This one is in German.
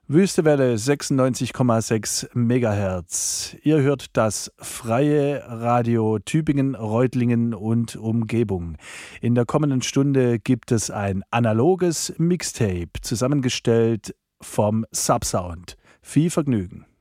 Wüstewelle 96,6 Megahertz. Ihr hört das freie Radio Tübingen, Reutlingen und Umgebung. In der kommenden Stunde gibt es ein analoges Mixtape, zusammengestellt vom Subsound. Viel Vergnügen.